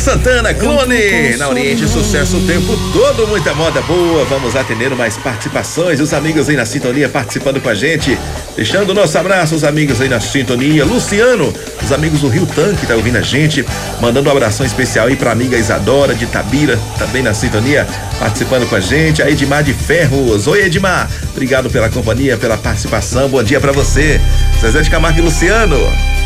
Santana, Clone, na Oriente, sucesso o tempo todo, muita moda boa. Vamos atender mais participações, os amigos aí na sintonia participando com a gente. Deixando o nosso abraço, os amigos aí na sintonia. Luciano, os amigos do Rio Tanque, tá ouvindo a gente. Mandando um abração especial aí pra amiga Isadora de Itabira, também na sintonia, participando com a gente. A Edmar de Ferros. Oi, Edmar. Obrigado pela companhia, pela participação. Bom dia pra você. Zezé de Camargo e Luciano.